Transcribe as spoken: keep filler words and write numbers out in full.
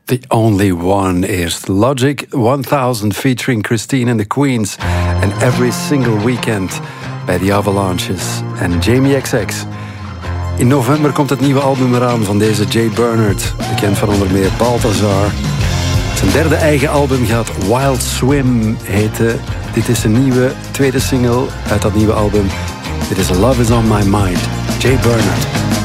The Only One eerst. Logic honderd featuring Christine and the Queens. En Every Single Weekend bij The Avalanches en Jamie X X. In november komt het nieuwe album eraan van deze Jay Bernard. Bekend van onder meer Balthazar. Zijn derde eigen album gaat Wild Swim heten. Dit is een nieuwe tweede single uit dat nieuwe album. Dit is Love Is On My Mind. Jay Bernard.